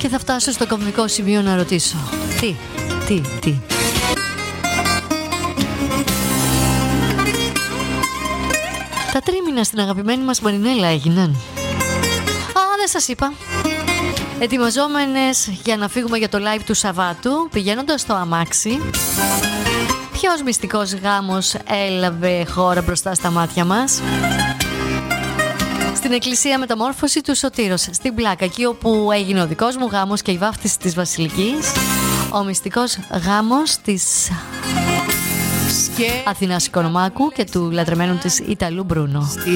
Και θα φτάσω στο κομβικό σημείο να ρωτήσω. Τι. Τα τρίμηνα στην αγαπημένη μας Μαρινέλα έγιναν? Δεν σας είπα. Ετοιμαζόμενες για να φύγουμε για το live του Σαββάτου, πηγαίνοντας στο αμάξι, ποιος μυστικός γάμος έλαβε χώρα μπροστά στα μάτια μας? Στην εκκλησία Μεταμόρφωση του Σωτήρος, στην Πλάκα, εκεί όπου έγινε ο δικός μου γάμος και η βάφτιση της Βασιλικής, ο μυστικός γάμος της Αθηνάς Οικονομάκου και του λατρεμένου της Ιταλού Μπρούνο.